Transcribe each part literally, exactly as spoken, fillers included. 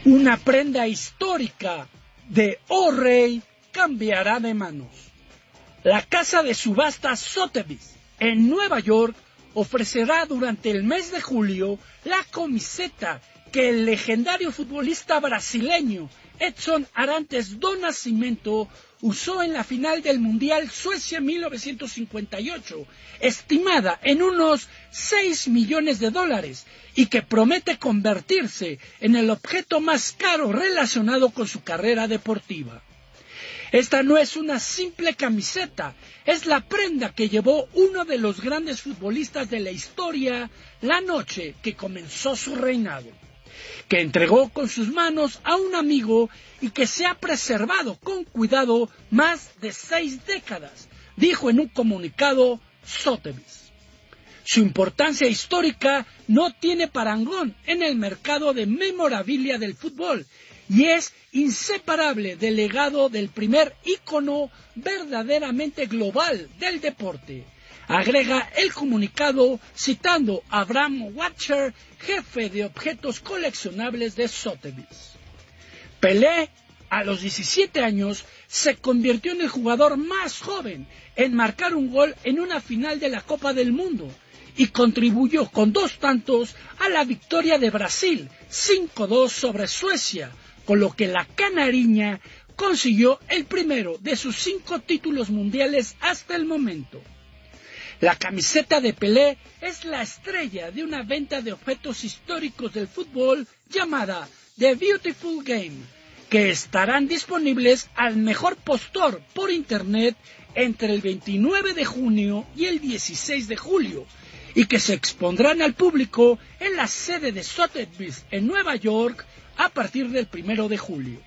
Una prenda histórica de Oh Rey cambiará de manos. La casa de subastas Sotheby's en Nueva York ofrecerá durante el mes de julio la camiseta que el legendario futbolista brasileño Edson Arantes do Nascimento usó en la final del Mundial Suecia mil novecientos cincuenta y ocho, estimada en unos seis millones de dólares, y que promete convertirse en el objeto más caro relacionado con su carrera deportiva. Esta no es una simple camiseta, es la prenda que llevó uno de los grandes futbolistas de la historia la noche que comenzó su reinado, que entregó con sus manos a un amigo y que se ha preservado con cuidado más de seis décadas, dijo en un comunicado Sotheby's. Su importancia histórica no tiene parangón en el mercado de memorabilia del fútbol y es inseparable del legado del primer ícono verdaderamente global del deporte, agrega el comunicado citando a Abraham Watcher, jefe de objetos coleccionables de Sotheby's. Pelé, a los diecisiete años, se convirtió en el jugador más joven en marcar un gol en una final de la Copa del Mundo y contribuyó con dos tantos a la victoria de Brasil cinco dos sobre Suecia, con lo que la canariña consiguió el primero de sus cinco títulos mundiales hasta el momento. La camiseta de Pelé es la estrella de una venta de objetos históricos del fútbol llamada The Beautiful Game, que estarán disponibles al mejor postor por internet entre el veintinueve de junio y el dieciséis de julio, y que se expondrán al público en la sede de Sotheby's en Nueva York a partir del primero de julio.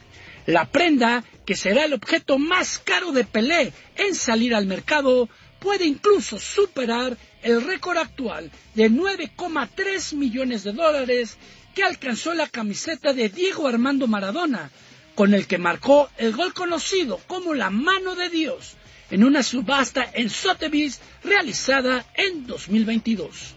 La prenda, que será el objeto más caro de Pelé en salir al mercado, puede incluso superar el récord actual de nueve coma tres millones de dólares que alcanzó la camiseta de Diego Armando Maradona, con el que marcó el gol conocido como la mano de Dios en una subasta en Sotheby's realizada en dos mil veintidós.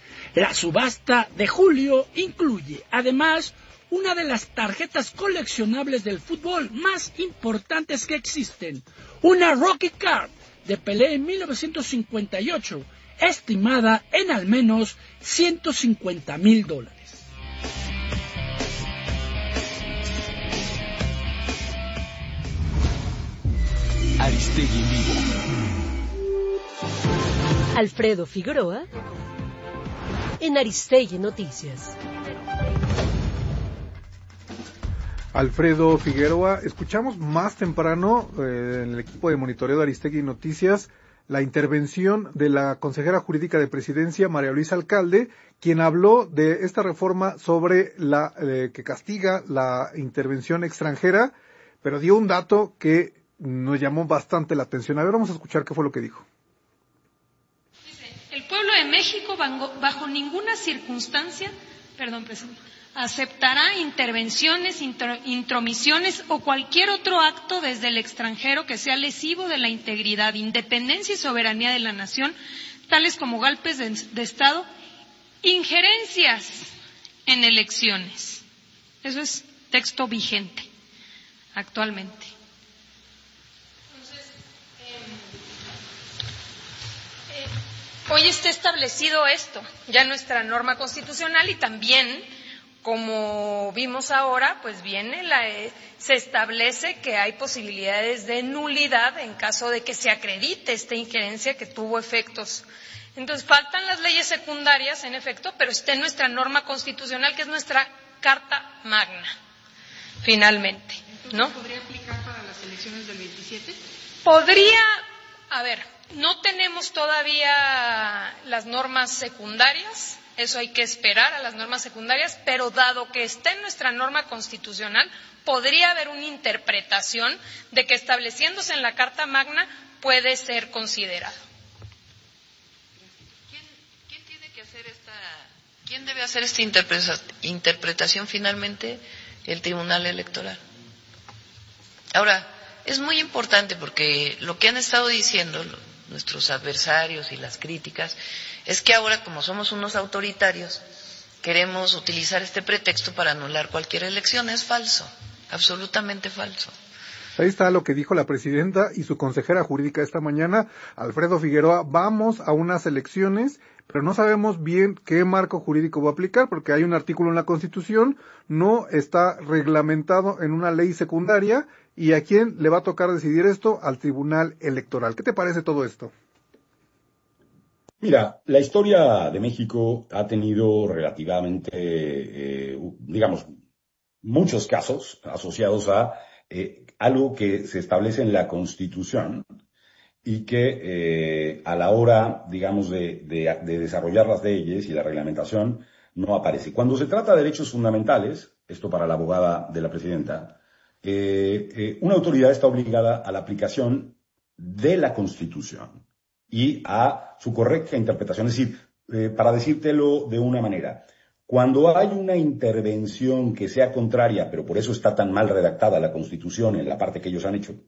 La subasta de julio incluye, además, una de las tarjetas coleccionables del fútbol más importantes que existen, una Rocky Card de Pelé en mil novecientos cincuenta y ocho, estimada en al menos ciento cincuenta mil dólares. Aristegui en vivo. Alfredo Figueroa en Aristegui Noticias. Alfredo Figueroa, escuchamos más temprano eh, en el equipo de monitoreo de Aristegui Noticias la intervención de la consejera jurídica de Presidencia, María Luisa Alcalde, quien habló de esta reforma sobre la eh, que castiga la intervención extranjera, pero dio un dato que nos llamó bastante la atención. A ver, vamos a escuchar qué fue lo que dijo. Dice, el pueblo de México bajo ninguna circunstancia, perdón, presidente, aceptará intervenciones, intro, intromisiones o cualquier otro acto desde el extranjero que sea lesivo de la integridad, independencia y soberanía de la nación, tales como golpes de, de Estado, injerencias en elecciones. Eso es texto vigente actualmente. Entonces, eh, eh, hoy está establecido esto, ya en nuestra norma constitucional, y también, como vimos ahora, pues viene la, eh, se establece que hay posibilidades de nulidad en caso de que se acredite esta injerencia que tuvo efectos. Entonces, faltan las leyes secundarias, en efecto, pero está en nuestra norma constitucional, que es nuestra Carta Magna, finalmente, ¿no? ¿Podría aplicar para las elecciones del veintisiete? Podría, a ver, no tenemos todavía las normas secundarias. Eso hay que esperar a las normas secundarias, pero dado que está en nuestra norma constitucional, podría haber una interpretación de que estableciéndose en la Carta Magna puede ser considerado. ¿Quién, quién tiene que hacer esta, quién debe hacer esta interpreta, interpretación finalmente? El Tribunal Electoral. Ahora, es muy importante porque lo que han estado diciendo nuestros adversarios y las críticas es que ahora, como somos unos autoritarios, queremos utilizar este pretexto para anular cualquier elección. Es falso, absolutamente falso. Ahí está lo que dijo la presidenta y su consejera jurídica esta mañana, Alfredo Figueroa. Vamos a unas elecciones, pero no sabemos bien qué marco jurídico va a aplicar, porque hay un artículo en la Constitución, no está reglamentado en una ley secundaria, y a quién le va a tocar decidir esto, al Tribunal Electoral. ¿Qué te parece todo esto? Mira, la historia de México ha tenido relativamente, eh, digamos, muchos casos asociados a eh, algo que se establece en la Constitución y que eh, a la hora, digamos, de, de, de desarrollar las leyes y la reglamentación no aparece. Cuando se trata de derechos fundamentales, esto para la abogada de la presidenta, eh, eh, una autoridad está obligada a la aplicación de la Constitución y a su correcta interpretación. Es decir, eh, para decírtelo de una manera, cuando hay una intervención que sea contraria, pero por eso está tan mal redactada la Constitución en la parte que ellos han hecho,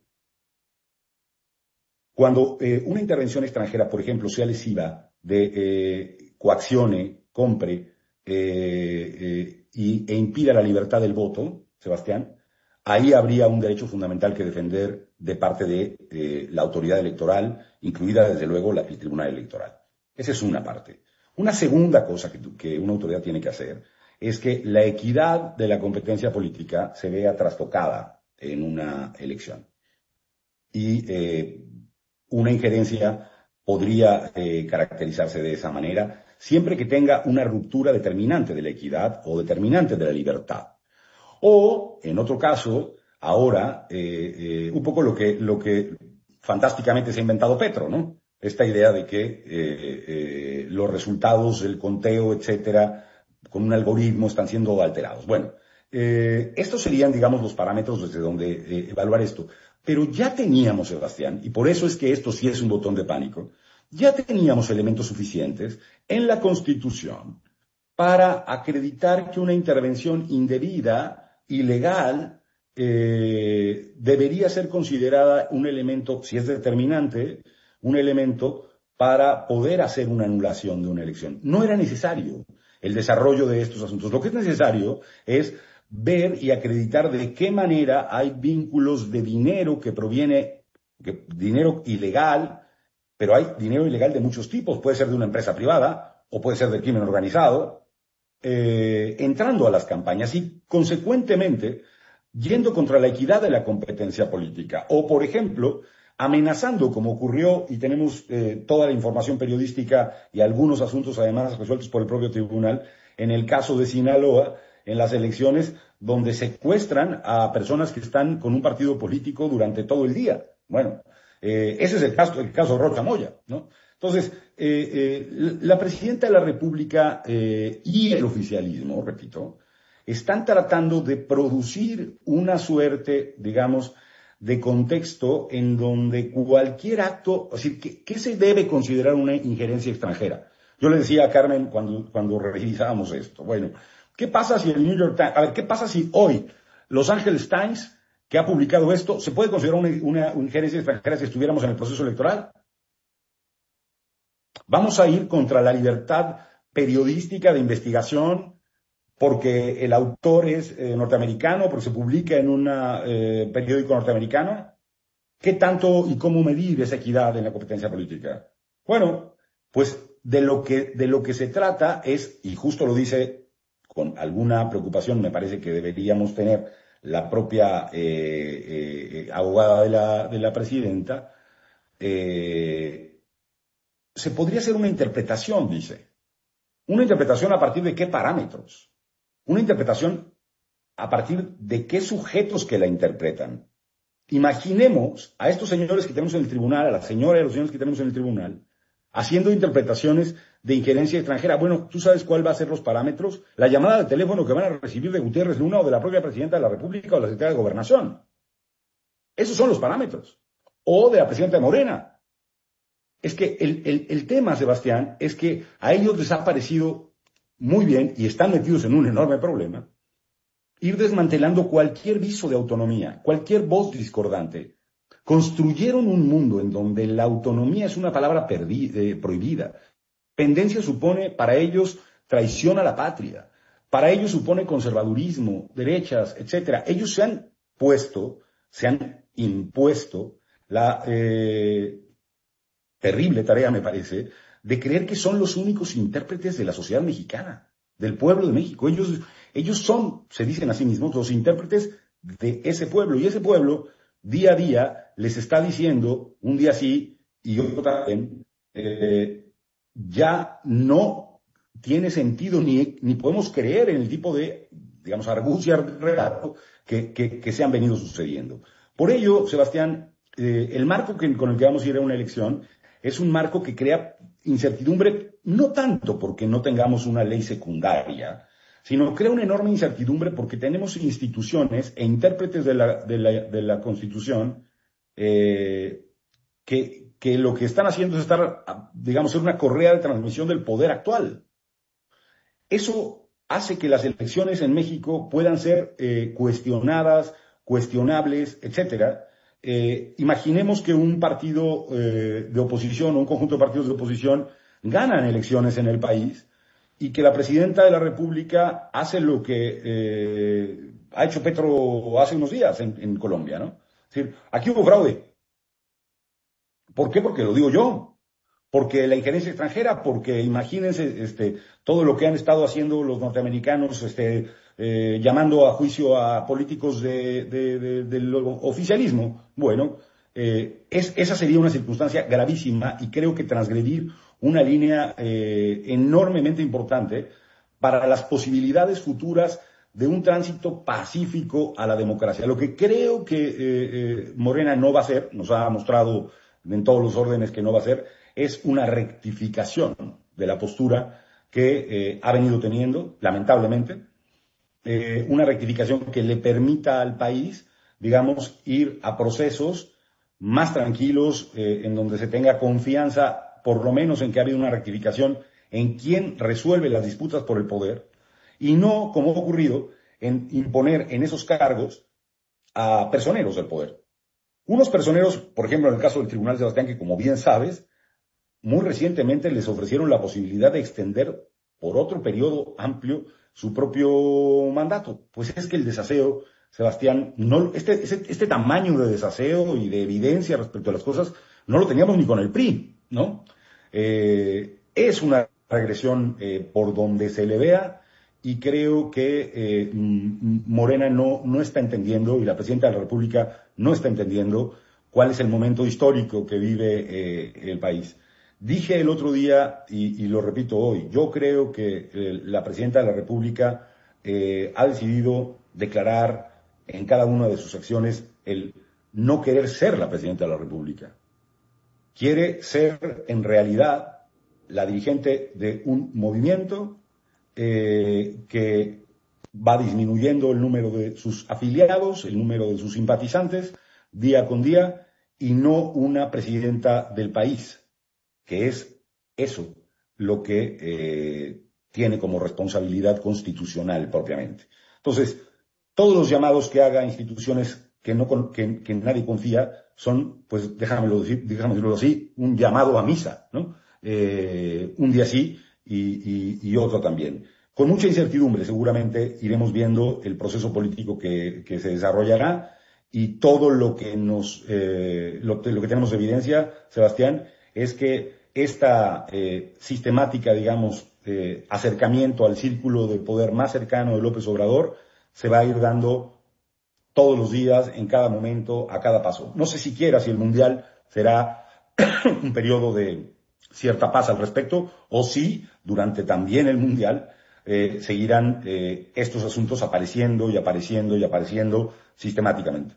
cuando eh, una intervención extranjera, por ejemplo, sea lesiva, de eh, coaccione, compre eh, eh, y, e impida la libertad del voto, Sebastián, ahí habría un derecho fundamental que defender de parte de eh, la autoridad electoral, incluida desde luego la, el Tribunal Electoral. Esa es una parte. Una segunda cosa que, que una autoridad tiene que hacer es que la equidad de la competencia política se vea trastocada en una elección. Y eh, una injerencia podría eh, caracterizarse de esa manera siempre que tenga una ruptura determinante de la equidad o determinante de la libertad. O, en otro caso, ahora, eh, eh, un poco lo que, lo que fantásticamente se ha inventado Petro, ¿no? Esta idea de que eh, eh, los resultados del conteo, etcétera, con un algoritmo están siendo alterados. Bueno, eh, estos serían, digamos, los parámetros desde donde eh, evaluar esto. Pero ya teníamos, Sebastián, y por eso es que esto sí es un botón de pánico, ya teníamos elementos suficientes en la Constitución para acreditar que una intervención indebida, ilegal, eh, debería ser considerada un elemento, si es determinante, un elemento para poder hacer una anulación de una elección. No era necesario el desarrollo de estos asuntos. Lo que es necesario es ver y acreditar de qué manera hay vínculos de dinero que proviene, que, dinero ilegal, pero hay dinero ilegal de muchos tipos. Puede ser de una empresa privada o puede ser del crimen organizado, eh, entrando a las campañas y, consecuentemente, yendo contra la equidad de la competencia política. O, por ejemplo, amenazando, como ocurrió, y tenemos eh, toda la información periodística y algunos asuntos además resueltos por el propio tribunal, en el caso de Sinaloa, en las elecciones, donde secuestran a personas que están con un partido político durante todo el día. Bueno, eh, ese es el caso, el caso Rocha Moya, ¿no? Entonces, eh, eh, la presidenta de la República eh, y el oficialismo, repito, están tratando de producir una suerte, digamos, de contexto en donde cualquier acto, es decir, ¿qué, qué se debe considerar una injerencia extranjera? Yo le decía a Carmen cuando, cuando revisábamos esto, bueno, ¿qué pasa si el New York Times, a ver, qué pasa si hoy Los Angeles Times, que ha publicado esto, se puede considerar una, una, una injerencia extranjera si estuviéramos en el proceso electoral? Vamos a ir contra la libertad periodística de investigación porque el autor es eh, norteamericano, porque se publica en un eh, periódico norteamericano. ¿Qué tanto y cómo medir esa equidad en la competencia política? Bueno, pues de lo que, de lo que se trata es, y justo lo dice con alguna preocupación, me parece que deberíamos tener la propia eh, eh, abogada de la, de la presidenta, eh, se podría hacer una interpretación, dice. Una interpretación a partir de qué parámetros. Una interpretación a partir de qué sujetos que la interpretan. Imaginemos a estos señores que tenemos en el tribunal, a la señora y a los señores que tenemos en el tribunal, haciendo interpretaciones de injerencia extranjera. Bueno, ¿tú sabes cuál va a ser los parámetros? La llamada de teléfono que van a recibir de Gutiérrez Luna o de la propia presidenta de la República o de la secretaria de Gobernación. Esos son los parámetros. O de la presidenta de Morena. Es que el, el, el tema, Sebastián, es que a ellos les ha parecido muy bien, y están metidos en un enorme problema, ir desmantelando cualquier viso de autonomía, cualquier voz discordante. Construyeron un mundo en donde la autonomía es una palabra perdida, eh, prohibida. Pendencia supone para ellos traición a la patria. para ellos supone conservadurismo, derechas, etcétera. Ellos se han puesto, se han impuesto la eh, terrible tarea, me parece, de creer que son los únicos intérpretes de la sociedad mexicana, del pueblo de México. Ellos, ellos son, se dicen a sí mismos, los intérpretes de ese pueblo, y ese pueblo día a día les está diciendo, un día sí y otro también, eh, ya no tiene sentido ni, ni podemos creer en el tipo de, digamos, argucia, relato que, que, que se han venido sucediendo. Por ello, Sebastián, eh, el marco que, con el que vamos a ir a una elección es un marco que crea incertidumbre, no tanto porque no tengamos una ley secundaria, sino crea una enorme incertidumbre porque tenemos instituciones e intérpretes de la, de la, de la Constitución eh, que, que lo que están haciendo es estar, digamos, ser una correa de transmisión del poder actual. Eso hace que las elecciones en México puedan ser eh, cuestionadas, cuestionables, etcétera. Eh, imaginemos que un partido eh, de oposición o un conjunto de partidos de oposición ganan elecciones en el país y que la presidenta de la República hace lo que eh, ha hecho Petro hace unos días en, en Colombia, ¿no? Es decir, aquí hubo fraude. ¿Por qué? Porque lo digo yo. Porque la injerencia extranjera, porque imagínense este, todo lo que han estado haciendo los norteamericanos, este, eh, llamando a juicio a políticos de, de, de, del oficialismo. Bueno, eh, es, esa sería una circunstancia gravísima y creo que transgredir una línea eh, enormemente importante para las posibilidades futuras de un tránsito pacífico a la democracia. Lo que creo que eh, eh, Morena no va a hacer, nos ha mostrado en todos los órdenes que no va a hacer, es una rectificación de la postura que eh, ha venido teniendo, lamentablemente, eh, una rectificación que le permita al país, digamos, ir a procesos más tranquilos, eh, en donde se tenga confianza, por lo menos en que ha habido una rectificación en quién resuelve las disputas por el poder, y no, como ha ocurrido, en imponer en esos cargos a personeros del poder. Unos personeros, por ejemplo, en el caso del Tribunal Sebastián, que como bien sabes, muy recientemente les ofrecieron la posibilidad de extender por otro periodo amplio su propio mandato. Pues es que el desaseo, Sebastián, no, este, este, este tamaño de desaseo y de evidencia respecto a las cosas no lo teníamos ni con el P R I, ¿no? Eh, es una regresión eh, por donde se le vea y creo que eh, Morena no, no está entendiendo y la Presidenta de la República no está entendiendo cuál es el momento histórico que vive eh, el país. Dije el otro día, y, y lo repito hoy, yo creo que eh, la Presidenta de la República eh, ha decidido declarar en cada una de sus acciones el no querer ser la Presidenta de la República. Quiere ser, en realidad, la dirigente de un movimiento eh, que va disminuyendo el número de sus afiliados, el número de sus simpatizantes, día con día, y no una presidenta del país, que es eso lo que eh, tiene como responsabilidad constitucional propiamente. Entonces, todos los llamados que haga instituciones que, no, que, que nadie confía son, pues déjamelo decir, déjame decirlo así, un llamado a misa, ¿no? Eh, un día sí y, y, y otro también. Con mucha incertidumbre seguramente iremos viendo el proceso político que, que se desarrollará y todo lo que nos, eh, lo, lo que tenemos de evidencia, Sebastián, es que esta eh, sistemática, digamos, eh, acercamiento al círculo de poder más cercano de López Obrador se va a ir dando todos los días, en cada momento, a cada paso. No sé siquiera si el Mundial será un periodo de cierta paz al respecto, o si durante también el Mundial eh, seguirán eh, estos asuntos apareciendo y apareciendo y apareciendo sistemáticamente.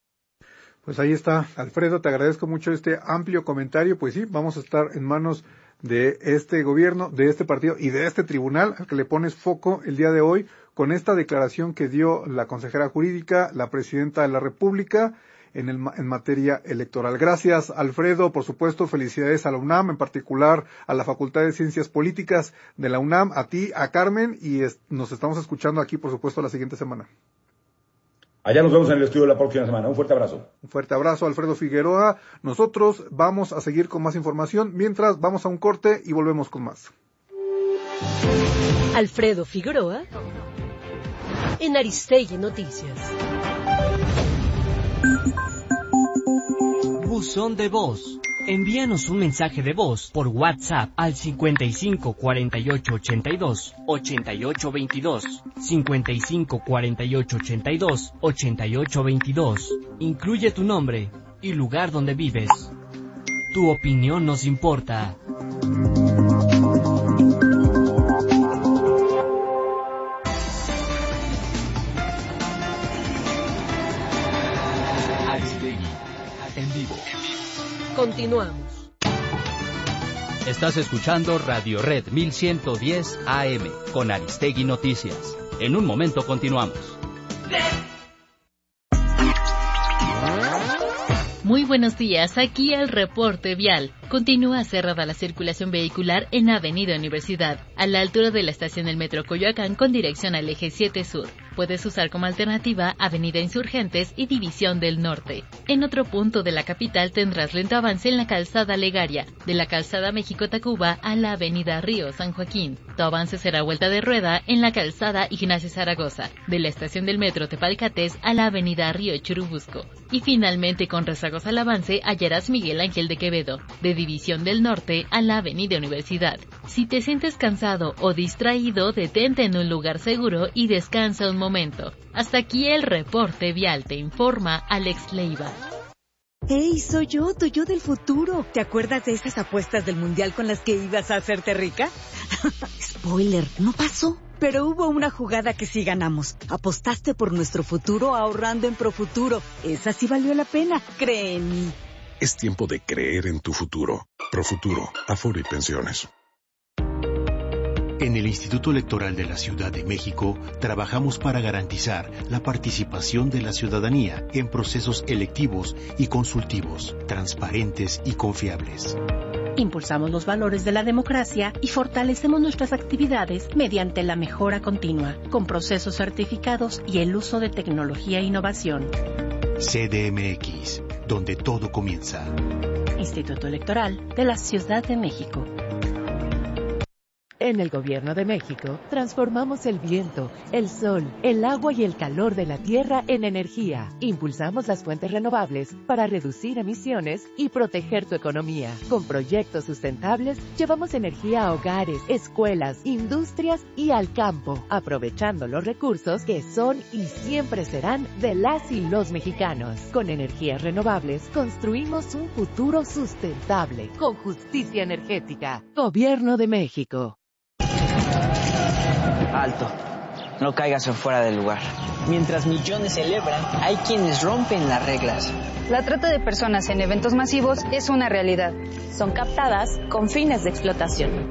Pues ahí está, Alfredo, te agradezco mucho este amplio comentario. Pues sí, vamos a estar en manos de este gobierno, de este partido y de este tribunal al que le pones foco el día de hoy con esta declaración que dio la consejera jurídica, la presidenta de la República en, el, en materia electoral. Gracias, Alfredo. Por supuesto, felicidades a la UNAM, en particular a la Facultad de Ciencias Políticas de la UNAM, a ti, a Carmen, y es, nos estamos escuchando aquí, por supuesto, la siguiente semana. Allá nos vemos en el estudio la próxima semana. Un fuerte abrazo. Un fuerte abrazo, Alfredo Figueroa. Nosotros vamos a seguir con más información, mientras vamos a un corte y volvemos con más. Alfredo Figueroa en Aristegui Noticias. Buzón de voz. Envíanos un mensaje de voz por WhatsApp al cincuenta y cinco cuarenta y ocho ochenta y dos ochenta y ocho veintidós, cincuenta y cinco cuarenta y ocho ochenta y dos ochenta y ocho veintidós. Incluye tu nombre y lugar donde vives. Tu opinión nos importa. Aristegui, en vivo. Continuamos. Estás escuchando Radio Red mil ciento diez A M con Aristegui Noticias. En un momento continuamos. Muy buenos días, aquí el reporte vial. Continúa cerrada la circulación vehicular en Avenida Universidad, a la altura de la estación del Metro Coyoacán con dirección al eje siete Sur. Puedes usar como alternativa Avenida Insurgentes y División del Norte. En otro punto de la capital tendrás lento avance en la calzada Legaria, de la calzada México-Tacuba a la Avenida Río San Joaquín. Tu avance será vuelta de rueda en la calzada Ignacio Zaragoza, de la estación del Metro Tepalcates a la Avenida Río Churubusco. Y finalmente con rezagos al avance hallarás Miguel Ángel de Quevedo, de División del Norte a la Avenida Universidad. Si te sientes cansado o distraído, detente en un lugar seguro y descansa un momento. Hasta aquí el reporte vial, te informa Alex Leiva. ¡Hey, soy yo, tu yo del futuro! ¿Te acuerdas de esas apuestas del mundial con las que ibas a hacerte rica? Spoiler, no pasó. Pero hubo una jugada que sí ganamos. Apostaste por nuestro futuro ahorrando en Profuturo. Esa sí valió la pena, cree en mí. Es tiempo de creer en tu futuro. Profuturo, Afore y Pensiones. En el Instituto Electoral de la Ciudad de México trabajamos para garantizar la participación de la ciudadanía en procesos electivos y consultivos, transparentes y confiables. Impulsamos los valores de la democracia y fortalecemos nuestras actividades mediante la mejora continua, con procesos certificados y el uso de tecnología e innovación. C D M X, donde todo comienza. Instituto Electoral de la Ciudad de México. En el Gobierno de México, transformamos el viento, el sol, el agua y el calor de la tierra en energía. Impulsamos las fuentes renovables para reducir emisiones y proteger tu economía. Con proyectos sustentables, llevamos energía a hogares, escuelas, industrias y al campo, aprovechando los recursos que son y siempre serán de las y los mexicanos. Con energías renovables, construimos un futuro sustentable, con justicia energética. Gobierno de México. Alto, no caigas en fuera del lugar. Mientras millones celebran, hay quienes rompen las reglas. La trata de personas en eventos masivos es una realidad. Son captadas con fines de explotación.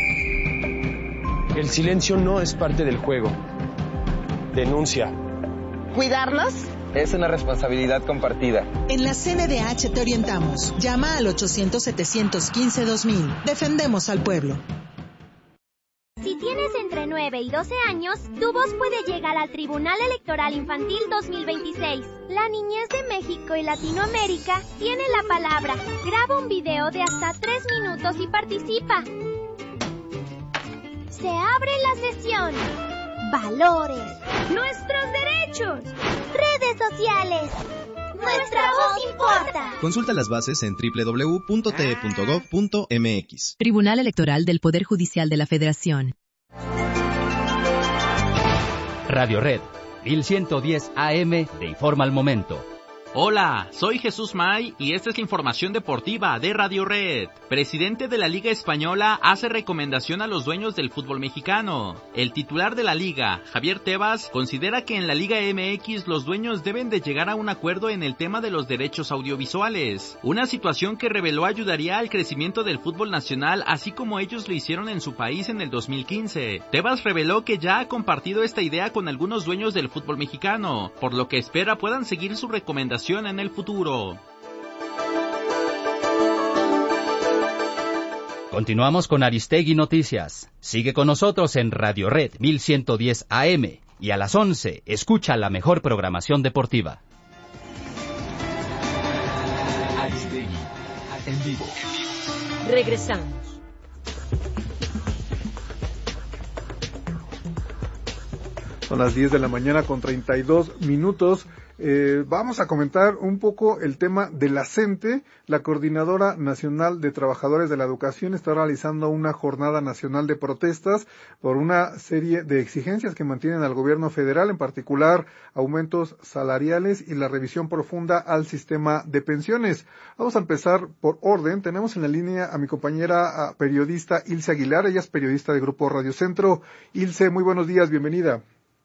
El silencio no es parte del juego. Denuncia. ¿Cuidarnos? Es una responsabilidad compartida. En la C N D H te orientamos. Llama al ochocientos, setecientos quince, dos mil. Defendemos al pueblo. Si tienes entre nueve y doce años, tu voz puede llegar al Tribunal Electoral Infantil dos mil veintiséis. La niñez de México y Latinoamérica tiene la palabra. Graba un video de hasta tres minutos y participa. Se abre la sesión. Valores. Nuestros derechos. Redes sociales. Nuestra voz importa. Consulta las bases en doble u doble u doble u punto t e punto gov punto m x. Tribunal Electoral del Poder Judicial de la Federación. Radio Red mil ciento diez A M te informa al momento. Hola, soy Jesús May y esta es la información deportiva de Radio Red. Presidente de la Liga Española hace recomendación a los dueños del fútbol mexicano. El titular de la Liga, Javier Tebas, considera que en la Liga M X los dueños deben de llegar a un acuerdo en el tema de los derechos audiovisuales. Una situación que reveló ayudaría al crecimiento del fútbol nacional, así como ellos lo hicieron en su país en el dos mil quince. Tebas reveló que ya ha compartido esta idea con algunos dueños del fútbol mexicano, por lo que espera puedan seguir su recomendación en el futuro. Continuamos con Aristegui Noticias. Sigue con nosotros en Radio Red mil ciento diez A M y a las once escucha la mejor programación deportiva. Aristegui, en vivo. Regresamos. Son las diez de la mañana con treinta y dos minutos. Eh, vamos a comentar un poco el tema de la CENTE. La Coordinadora Nacional de Trabajadores de la Educación está realizando una jornada nacional de protestas por una serie de exigencias que mantienen al gobierno federal, en particular aumentos salariales y la revisión profunda al sistema de pensiones. Vamos a empezar por orden. Tenemos en la línea a mi compañera a periodista Ilse Aguilar. Ella es periodista de Grupo Radio Centro. Ilse, muy buenos días, bienvenida.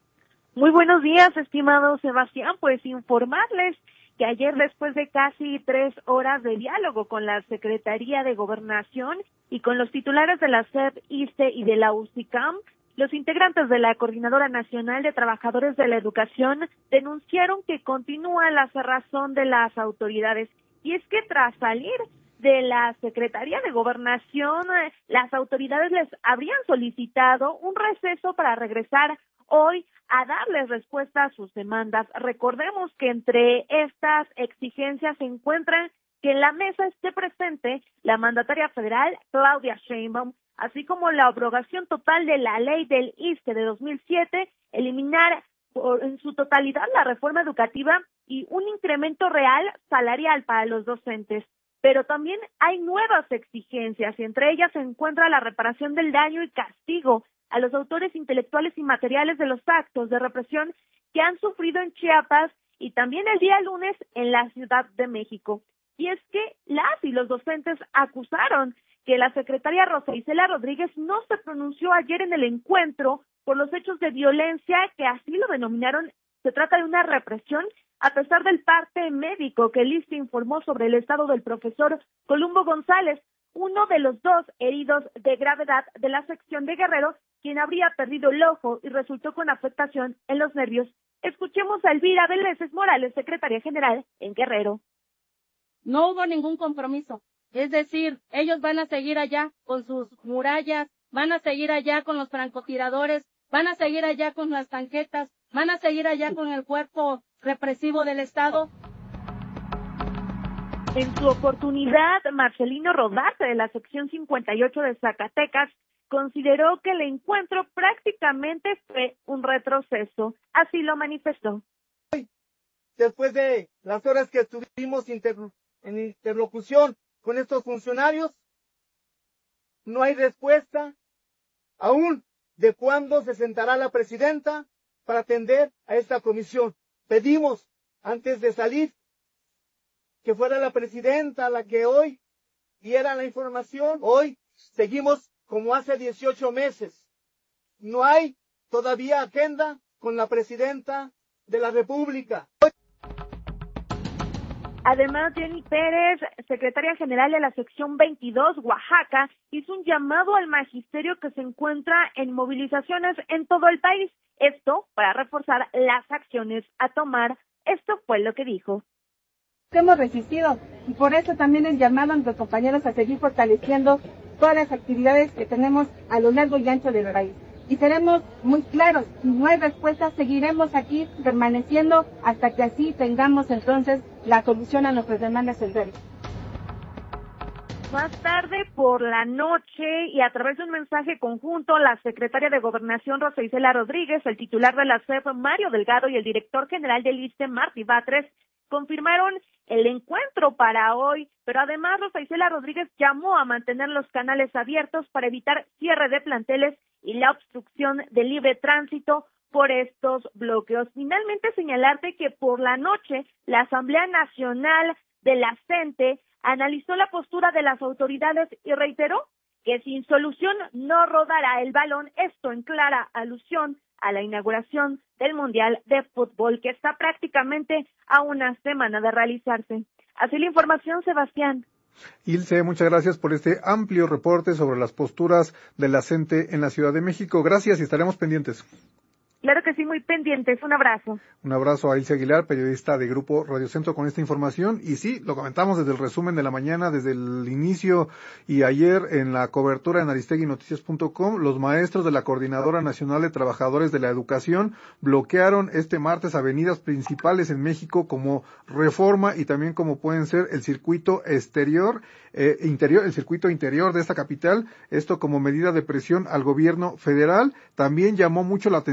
Muy buenos días, estimado Sebastián. Pues informarles que ayer, después de casi tres horas de diálogo con la Secretaría de Gobernación y con los titulares de la S E P, ISSSTE y de la U C I C A M, los integrantes de la Coordinadora Nacional de Trabajadores de la Educación denunciaron que continúa la cerrazón de las autoridades. Y es que tras salir de la Secretaría de Gobernación, las autoridades les habrían solicitado un receso para regresar hoy a darles respuesta a sus demandas. Recordemos que entre estas exigencias se encuentran que en la mesa esté presente la mandataria federal Claudia Sheinbaum, así como la abrogación total de la ley del ISSSTE de dos mil siete, eliminar por, en su totalidad la reforma educativa y un incremento real salarial para los docentes. Pero también hay nuevas exigencias y entre ellas se encuentra la reparación del daño y castigo a los autores intelectuales y materiales de los actos de represión que han sufrido en Chiapas y también el día lunes en la Ciudad de México. Y es que las y los docentes acusaron que la secretaria Rosa Isela Rodríguez no se pronunció ayer en el encuentro por los hechos de violencia que así lo denominaron. Se trata de una represión a pesar del parte médico que el ISSSTE informó sobre el estado del profesor Columbo González, uno de los dos heridos de gravedad de la sección de Guerrero, quien habría perdido el ojo y resultó con afectación en los nervios. Escuchemos a Elvira Vélez Morales, secretaria general en Guerrero. No hubo ningún compromiso, es decir, ellos van a seguir allá con sus murallas, van a seguir allá con los francotiradores, van a seguir allá con las tanquetas, van a seguir allá con el cuerpo represivo del Estado. En su oportunidad, Marcelino Rodarte, de la sección cincuenta y ocho de Zacatecas, consideró que el encuentro prácticamente fue un retroceso. Así lo manifestó. Después de las horas que estuvimos interlo- en interlocución con estos funcionarios, no hay respuesta aún de cuándo se sentará la presidenta para atender a esta comisión. Pedimos, antes de salir, que fuera la presidenta la que hoy diera la información. Hoy seguimos como hace dieciocho meses. No hay todavía agenda con la presidenta de la República. Además, Jenny Pérez, secretaria general de la sección veintidós, Oaxaca, hizo un llamado al magisterio que se encuentra en movilizaciones en todo el país. Esto para reforzar las acciones a tomar. Esto fue lo que dijo. Hemos resistido y por eso también el llamado a nuestros compañeros a seguir fortaleciendo todas las actividades que tenemos a lo largo y ancho del país. Y seremos muy claros, si no hay respuesta, seguiremos aquí permaneciendo hasta que así tengamos entonces la solución a nuestras demandas centrales. Más tarde por la noche y a través de un mensaje conjunto, la secretaria de Gobernación Rosa Isela Rodríguez, el titular de la S E P Mario Delgado y el director general del ISSSTE Martí Batres confirmaron el encuentro para hoy, pero además Rosa Isela Rodríguez llamó a mantener los canales abiertos para evitar cierre de planteles y la obstrucción del libre tránsito por estos bloqueos. Finalmente señalarte que por la noche la Asamblea Nacional de la CENTE analizó la postura de las autoridades y reiteró que sin solución no rodará el balón, esto en clara alusión a la inauguración del Mundial de Fútbol, que está prácticamente a una semana de realizarse. Así la información, Sebastián. Ilse, muchas gracias por este amplio reporte sobre las posturas de la CENTE en la Ciudad de México. Gracias y estaremos pendientes. Claro que sí, muy pendientes. Un abrazo. Un abrazo a Ilse Aguilar, periodista de Grupo Radio Centro, con esta información. Y sí, lo comentamos desde el resumen de la mañana, desde el inicio y ayer en la cobertura en aristegui noticias punto com, los maestros de la Coordinadora Nacional de Trabajadores de la Educación bloquearon este martes avenidas principales en México como Reforma y también como pueden ser el circuito exterior, eh, interior, el circuito interior de esta capital, esto como medida de presión al gobierno federal. También llamó mucho la atención las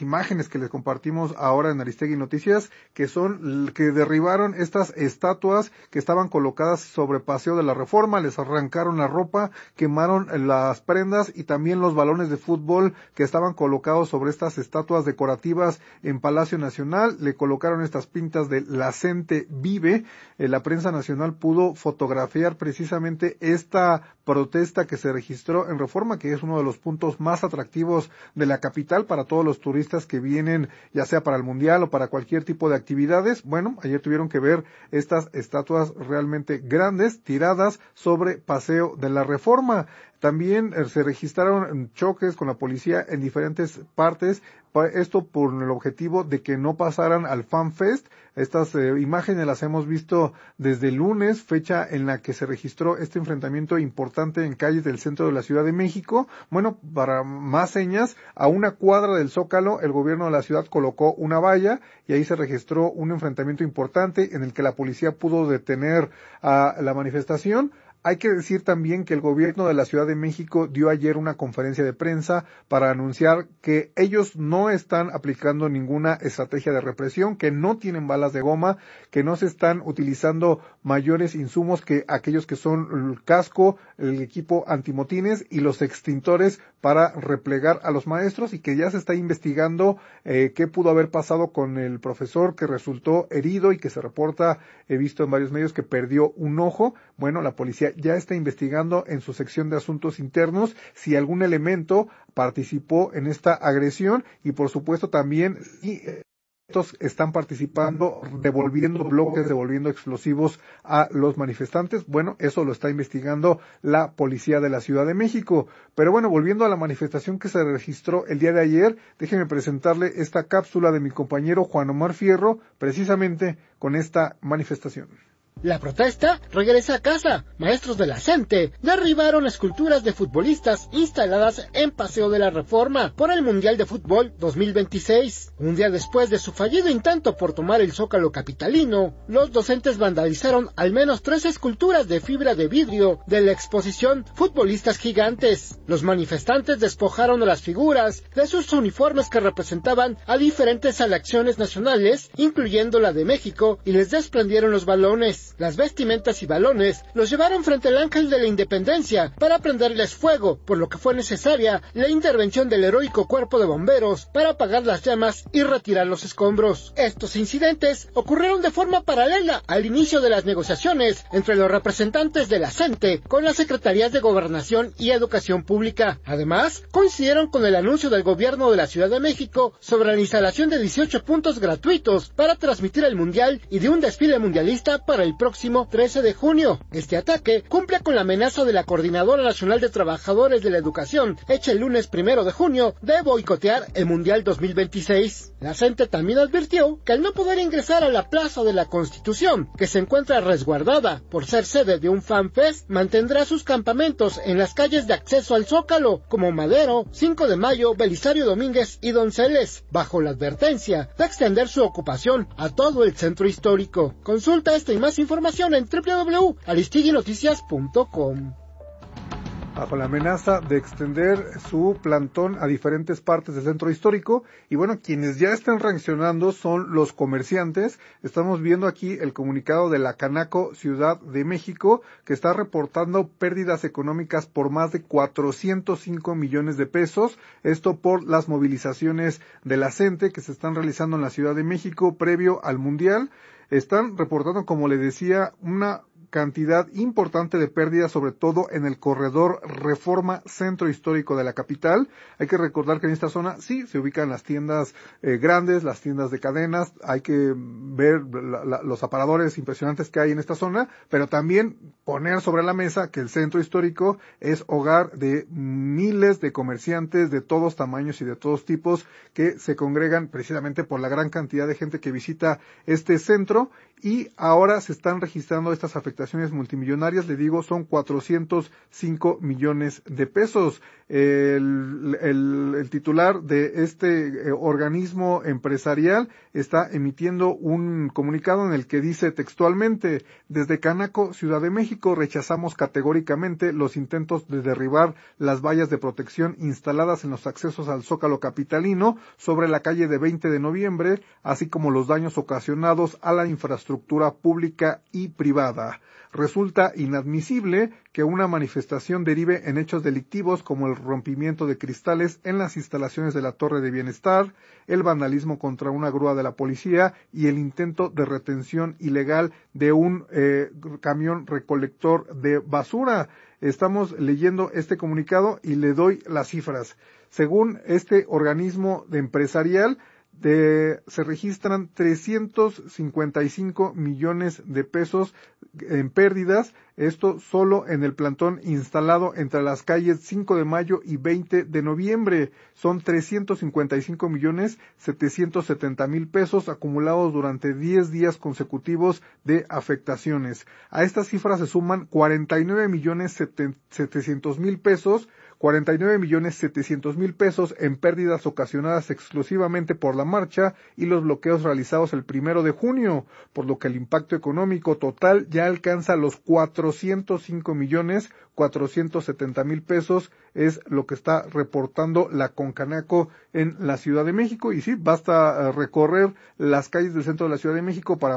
las imágenes que les compartimos ahora en Aristegui Noticias, que son que derribaron estas estatuas que estaban colocadas sobre Paseo de la Reforma, les arrancaron la ropa, quemaron las prendas y también los balones de fútbol que estaban colocados sobre estas estatuas decorativas en Palacio Nacional. Le colocaron estas pintas de La Gente Vive. Eh, la prensa nacional pudo fotografiar precisamente esta protesta que se registró en Reforma, que es uno de los puntos más atractivos de la capital para todos los turistas que vienen, ya sea para el Mundial o para cualquier tipo de actividades. Bueno, ayer tuvieron que ver estas estatuas realmente grandes tiradas sobre Paseo de la Reforma. También eh, se registraron choques con la policía en diferentes partes, esto por el objetivo de que no pasaran al Fan Fest. Estas eh, imágenes las hemos visto desde el lunes, fecha en la que se registró este enfrentamiento importante en calles del centro de la Ciudad de México. Bueno, para más señas, a una cuadra del Zócalo, el gobierno de la ciudad colocó una valla y ahí se registró un enfrentamiento importante en el que la policía pudo detener a la manifestación. Hay que decir también que el gobierno de la Ciudad de México dio ayer una conferencia de prensa para anunciar que ellos no están aplicando ninguna estrategia de represión, que no tienen balas de goma, que no se están utilizando mayores insumos que aquellos que son el casco, el equipo antimotines y los extintores para replegar a los maestros, y que ya se está investigando eh, qué pudo haber pasado con el profesor que resultó herido y que se reporta, he visto en varios medios, que perdió un ojo. Bueno, la policía ya está investigando en su sección de asuntos internos si algún elemento participó en esta agresión, y por supuesto también si estos están participando devolviendo bloques, devolviendo explosivos a los manifestantes. Bueno, eso lo está investigando la policía de la Ciudad de México. Pero bueno, volviendo a la manifestación que se registró el día de ayer, déjenme presentarle esta cápsula de mi compañero Juan Omar Fierro, precisamente con esta manifestación. La protesta regresa a casa. Maestros de la CENTE derribaron esculturas de futbolistas instaladas en Paseo de la Reforma por el Mundial de Fútbol dos mil veintiséis. Un día después de su fallido intento por tomar el Zócalo capitalino, los docentes vandalizaron al menos tres esculturas de fibra de vidrio de la exposición Futbolistas Gigantes. Los manifestantes despojaron a las figuras de sus uniformes que representaban a diferentes selecciones nacionales, incluyendo la de México, y les desprendieron los balones. Las vestimentas y balones los llevaron frente al Ángel de la Independencia para prenderles fuego, por lo que fue necesaria la intervención del heroico cuerpo de bomberos para apagar las llamas y retirar los escombros. Estos incidentes ocurrieron de forma paralela al inicio de las negociaciones entre los representantes de la CENTE con las secretarías de Gobernación y Educación Pública. Además, coincidieron con el anuncio del gobierno de la Ciudad de México sobre la instalación de dieciocho puntos gratuitos para transmitir el Mundial y de un desfile mundialista para el próximo trece de junio. Este ataque cumple con la amenaza de la Coordinadora Nacional de Trabajadores de la Educación, hecha el lunes primero de junio, de boicotear el Mundial dos mil veintiséis. La CENTE también advirtió que al no poder ingresar a la Plaza de la Constitución, que se encuentra resguardada por ser sede de un Fan Fest, mantendrá sus campamentos en las calles de acceso al Zócalo, como Madero, cinco de mayo, Belisario Domínguez y Donceles, bajo la advertencia de extender su ocupación a todo el centro histórico. Consulta esta y más información en doble u doble u doble u punto aristegui noticias punto com. Bajo la amenaza de extender su plantón a diferentes partes del centro histórico, y bueno, quienes ya están reaccionando son los comerciantes. Estamos viendo aquí el comunicado de la Canaco Ciudad de México, que está reportando pérdidas económicas por más de cuatrocientos cinco millones de pesos, esto por las movilizaciones de la CENTE que se están realizando en la Ciudad de México previo al Mundial. Están reportando, como le decía, una cantidad importante de pérdidas, sobre todo en el corredor Reforma Centro Histórico de la capital. Hay que recordar que en esta zona sí se ubican las tiendas eh, grandes, las tiendas de cadenas. Hay que ver la, la, los aparadores impresionantes que hay en esta zona, pero también poner sobre la mesa que el centro histórico es hogar de miles de comerciantes de todos tamaños y de todos tipos que se congregan precisamente por la gran cantidad de gente que visita este centro, y ahora se están registrando estas afectaciones afectaciones multimillonarias, le digo, son cuatrocientos cinco millones de pesos. El, el, el titular de este eh, organismo empresarial está emitiendo un comunicado en el que dice textualmente: desde Canaco, Ciudad de México, rechazamos categóricamente los intentos de derribar las vallas de protección instaladas en los accesos al Zócalo capitalino sobre la calle de veinte de noviembre, así como los daños ocasionados a la infraestructura pública y privada. Resulta inadmisible que una manifestación derive en hechos delictivos como el rompimiento de cristales en las instalaciones de la Torre de Bienestar, el vandalismo contra una grúa de la policía y el intento de retención ilegal de un eh, camión recolector de basura. Estamos leyendo este comunicado y le doy las cifras. Según este organismo de empresarial, De, se registran trescientos cincuenta y cinco millones de pesos en pérdidas, esto solo en el plantón instalado entre las calles cinco de mayo y veinte de noviembre. Son trescientos cincuenta y cinco millones setecientos setenta mil pesos acumulados durante diez días consecutivos de afectaciones. A estas cifras se suman cuarenta y nueve millones setecientos mil pesos, cuarenta y nueve millones setecientos mil pesos en pérdidas ocasionadas exclusivamente por la marcha y los bloqueos realizados el primero de junio, por lo que el impacto económico total ya alcanza los cuatrocientos cinco millones cuatrocientos setenta mil pesos, es lo que está reportando la Concanaco en la Ciudad de México. Y sí, basta recorrer las calles del centro de la Ciudad de México para